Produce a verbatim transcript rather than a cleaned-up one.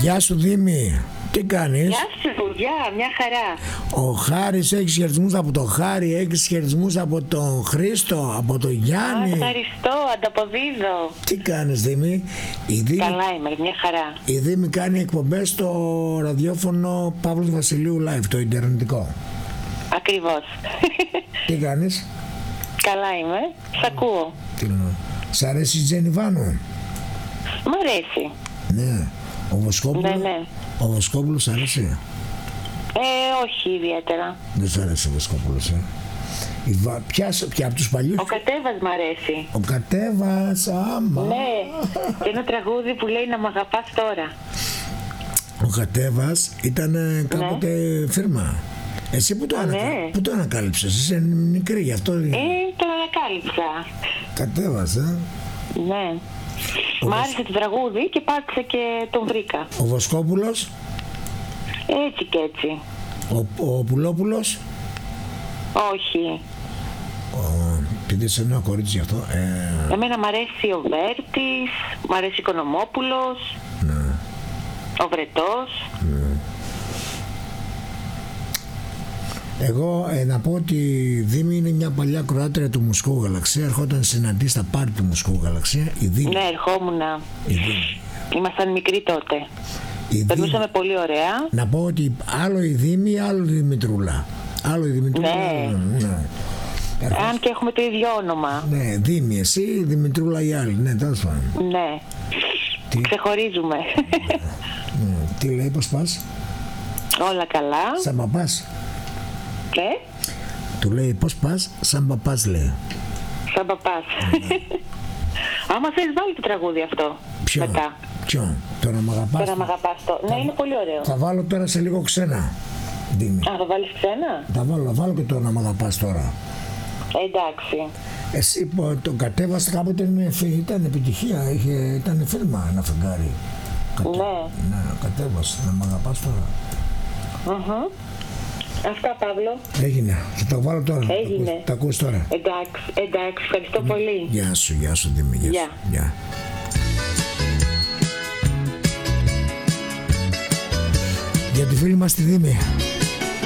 Γεια σου Δήμη. Τι κάνεις? Γεια σου, γεια, μια χαρά. Ο Χάρης έχει χαιρετισμούς από τον Χάρη, έχει χαιρετισμούς από τον Χρήστο, από τον Γιάννη. Α, ευχαριστώ, ανταποδίδω. Τι κάνεις Δήμη? Η Δήμη... Καλά είμαι, μια χαρά. Η Δήμη κάνει εκπομπές στο ραδιόφωνο Παύλος Βασιλείου Live, το ιντερνετικό. Ακριβώς. Τι κάνεις? Καλά είμαι, σ' ακούω. Τι λέω. Σ' αρέσει η Τζέννη Βάνου? Μ' αρέσει. Ναι. Ο Βοσκόπουλος, Ναι, ναι. ο Βοσκόπουλος σ' αρέσει? Ε, όχι ιδιαίτερα. Δεν σ' αρέσει ο Βοσκόπουλος, ε. Η Βα... Ποια, ποια από τους παλιούς? Ο Κατέβας μ' αρέσει. Ο Κατέβας, άμα. Ναι, και ένα τραγούδι που λέει να μ' αγαπάς τώρα. Ο Κατέβας ήταν κάποτε ναι. φίρμα. Εσύ που το, Α, ανα... ναι. που το ανακάλυψες? Είσαι μικρή γι' αυτό. Ε, το ανακάλυψα. Κατέβας, ε. Ναι. Ο μ' άρεσε το τραγούδι και πάτησα και τον βρήκα. Ο Βοσκόπουλος? Έτσι και έτσι. Ο, ο Πουλόπουλος? Όχι. Επειδή είσαι ένα κορίτσι γι' αυτό. Ε... Εμένα μ' αρέσει ο Βέρτης, μ' αρέσει ο Οικονομόπουλος, Ναι. ο Βρετός. Ναι. Εγώ ε, να πω ότι η Δήμη είναι μια παλιά κροάτρια του Μουσικού Γαλαξία. Ερχόταν συναντήσει στα πάρτι του Μουσικού Γαλαξία. Η Δήμη. Ναι, ερχόμουνα. Η Δήμη. Ήμασταν μικροί τότε. Η Περνούσαμε Δήμη. πολύ ωραία. Να πω ότι άλλο η Δήμη, άλλο η Δημητρούλα. Άλλο η Δημητρούλα. Ναι. ναι. Ερχόσ... Αν και έχουμε το ίδιο όνομα. Ναι, Δήμη, εσύ, η Δημητρούλα η άλλη. Ναι, τέλος πάντων. Ναι. Τι... Ξεχωρίζουμε. ναι. Τι λέει, πώς πας? Όλα καλά. Σαν παπάς. Ε? Του λέει πώς πας? Σαν παπάς λέει. Σαν παπάς. Ναι. Άμα θες βάλει το τραγούδι αυτό. Ποιο? Μετά. Ποιο? Τώρα μ' αγαπάς? Τώρα μ' αγαπάς το. Ναι, είναι πολύ ωραίο. Θα βάλω τώρα σε λίγο ξένα. Δήμη. Α, θα βάλεις ξένα? Θα βάλω, θα βάλω και το να μ' αγαπάς τώρα. Εντάξει. Εσύ τον Κατέβας κάποτε ήταν επιτυχία, είχε, ήταν φίρμα ένα φεγγάρι. Κατε... Ναι. Ναι, Κατέβας, να μ' αγαπάς τώρα. Uh-huh. Αυτά, Παύλο. Έγινε, θα το βάλω τώρα. Έγινε. Τα ακούς τώρα. Εντάξει, εντάξει, ευχαριστώ πολύ. Γεια σου, γεια σου Δήμη. Γεια. Γεια. Γεια. Για τη φίλη μας τη Δήμη.